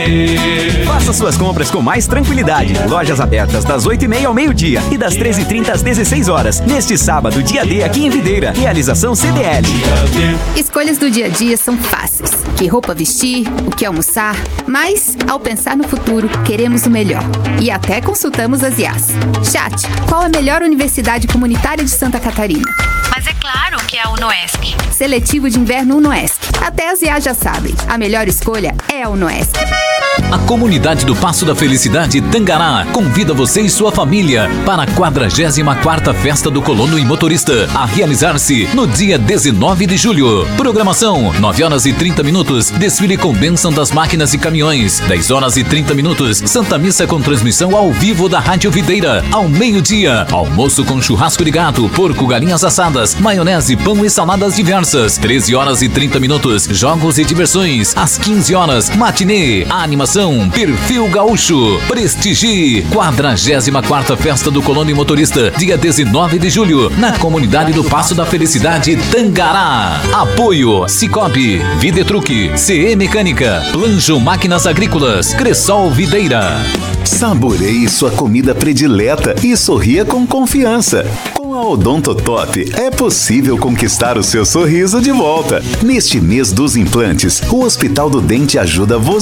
Faça suas compras com mais tranquilidade. Lojas abertas das 8h30 ao meio-dia e das 13h30 às 16 horas. Neste sábado, dia D, aqui em Videira. Realização CDL. Escolhas do dia a dia são fáceis. Que roupa vestir, o que almoçar. Mas, ao pensar no futuro, queremos o melhor. E até consultamos as IAs. Chat, qual a melhor universidade comunitária de Santa Catarina? Mas é claro que é a UNOESC. Seletivo de inverno UNOESC. Até as IAs já sabem. A melhor escolha é a UNOESC. A comunidade do Passo da Felicidade Tangará convida você e sua família para a 44ª Festa do Colono e Motorista, a realizar-se no dia 19 de julho. Programação: 9h30, desfile com bênção das máquinas e caminhões. 10h30, Santa Missa com transmissão ao vivo da Rádio Videira. Ao meio-dia, almoço com churrasco de gato, porco, galinhas assadas, maionese, pão e saladas diversas. 13h30, jogos e diversões. Às 15h, matinê, animação, Perfil Gaúcho. Prestigie 44ª Festa do Colono e Motorista, dia 19 de julho, na comunidade do Passo da Felicidade Tangará. Apoio: Cicobi, Videtruc, CE Mecânica, Planjo Máquinas Agrícolas, Cressol Videira. Saboreie sua comida predileta e sorria com confiança. Com a Odontotop é possível conquistar o seu sorriso de volta. Neste mês dos implantes, o Hospital do Dente ajuda você